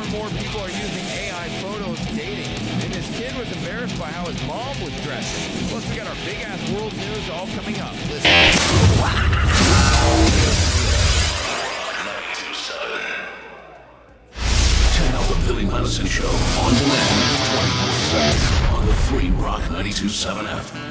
and more people are using AI photos dating. And this kid was embarrassed by how his mom was dressing. Plus, we got our big-ass world news all coming up. Listen. Check out the Billy Madison Show on demand 24/7 on the free Rock 92.7 FM.